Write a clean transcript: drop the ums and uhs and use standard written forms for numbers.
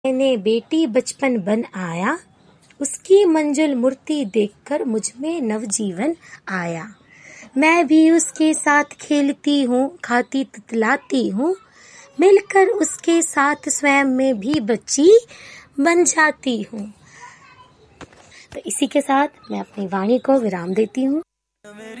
मैंने बेटी बचपन बन आया, उसकी मंजुल मूर्ति देखकर मुझ में नवजीवन आया। मैं भी उसके साथ खेलती हूँ, खाती तुतलाती हूँ, मिलकर उसके साथ स्वयं में भी बच्ची बन जाती हूँ। तो इसी के साथ मैं अपनी वाणी को विराम देती हूँ।